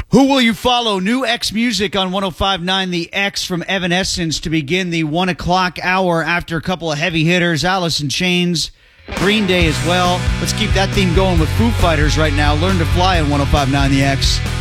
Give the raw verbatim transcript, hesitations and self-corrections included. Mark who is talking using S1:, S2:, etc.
S1: Who will you follow? New X music on one oh five point nine The X from Evanescence to begin the one o'clock hour after a couple of heavy hitters. Alice in Chains, Green Day as well. Let's keep that theme going with Foo Fighters right now. Learn to Fly on one oh five point nine The X.